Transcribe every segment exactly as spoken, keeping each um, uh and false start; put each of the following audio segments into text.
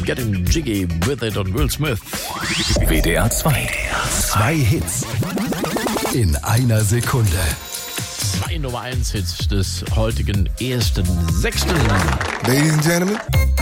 Getting Jiggy with It und Will Smith. W D R zwei. Zwei Hits in einer Sekunde. Zwei Nummer eins Hits des heutigen ersten sechsten Ladies and Gentlemen.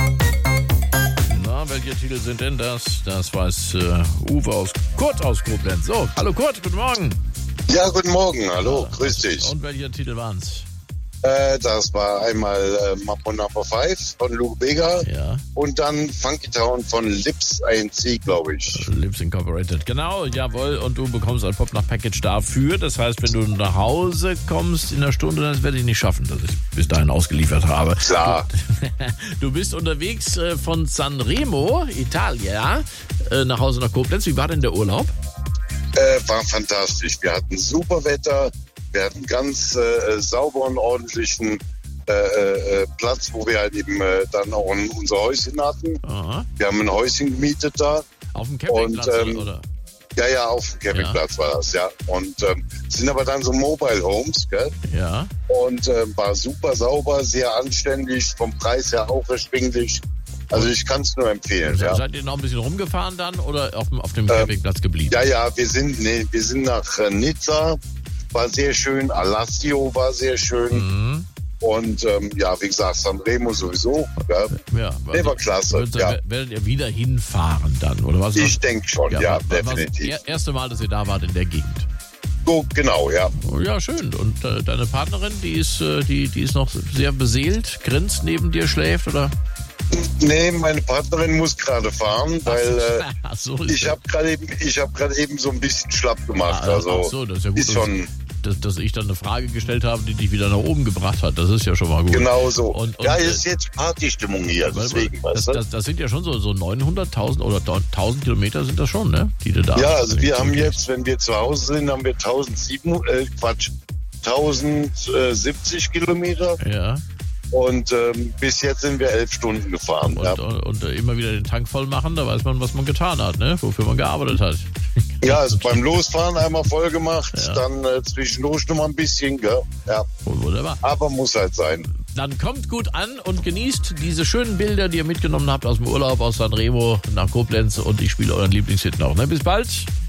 Na, welche Titel sind denn das? Das weiß äh, Uwe aus Kurt aus Koblenz. So, hallo Kurt, guten Morgen. Ja, guten Morgen, hallo, ja, grüß dich. Und welcher Titel waren's? Äh, das war einmal äh, Mambo Number five von Lou Bega, ja. Und dann Funky Town von Lips I N C, glaube ich. Lips Incorporated, genau, jawohl. Und du bekommst ein Pop-Nach-Package dafür. Das heißt, wenn du nach Hause kommst in einer Stunde, das werde ich nicht schaffen, dass ich bis dahin ausgeliefert habe. Klar. Du, du bist unterwegs äh, von Sanremo, Italien, äh, nach Hause nach Koblenz. Wie war denn der Urlaub? Äh, war fantastisch. Wir hatten super Wetter. Wir hatten ganz äh, sauberen, ordentlichen äh, äh, Platz, wo wir halt eben äh, dann auch ein, unser Häuschen hatten. Aha. Wir haben ein Häuschen gemietet da. Auf dem Campingplatz, und, ähm, oder? Ja, ja, auf dem Campingplatz ja. war das, ja. Und ähm, sind aber dann so Mobile Homes, gell? Ja. Und ähm, war super sauber, sehr anständig, vom Preis her auch erschwinglich. Also ich kann es nur empfehlen. Ja. Ja. Seid ihr noch ein bisschen rumgefahren dann oder auf dem, auf dem Campingplatz ähm, geblieben? Ja, ja, wir sind, nee, wir sind nach äh, Nizza. War sehr schön, Alassio war sehr schön mhm. und ähm, ja, wie gesagt, Sanremo sowieso. Ja, ja nee, war klasse. Werdet, ja. werdet ihr wieder hinfahren dann, oder was? Ich denke schon, ja, ja war, definitiv. Das erste Mal, dass ihr da wart in der Gegend. So, genau, ja. Ja, schön. Und äh, deine Partnerin, die ist, äh, die, die ist noch sehr beseelt, grinst neben dir, schläft, oder? Nee, meine Partnerin muss gerade fahren, weil äh, ach so, ich habe gerade eben, ich habe gerade eben so ein bisschen schlapp gemacht. Ah, also ach so, das ist ja gut, ist schon, dass, dass ich dann eine Frage gestellt habe, die dich wieder nach oben gebracht hat. Das ist ja schon mal gut. Genau so. Und, und, ja, ist jetzt Partystimmung hier, deswegen, das, weißt du? Das, das sind ja schon so, so neunhunderttausend oder tausend Kilometer sind das schon, ne? Die du da ja, also wir haben jetzt, wenn wir zu Hause sind, haben wir tausendsieben, äh, Quatsch, tausendsiebzig Kilometer. Ja. Und ähm, bis jetzt sind wir elf Stunden gefahren. Und, ja. und, und äh, immer wieder den Tank voll machen, da weiß man, was man getan hat, ne? Wofür man gearbeitet hat. Ja, also beim Losfahren einmal voll gemacht, ja. dann äh, zwischendurch noch mal ein bisschen, gell? Ja. Wunderbar. Aber muss halt sein. Dann kommt gut an und genießt diese schönen Bilder, die ihr mitgenommen habt aus dem Urlaub, aus Sanremo nach Koblenz, und ich spiele euren Lieblingshit noch, ne? Bis bald.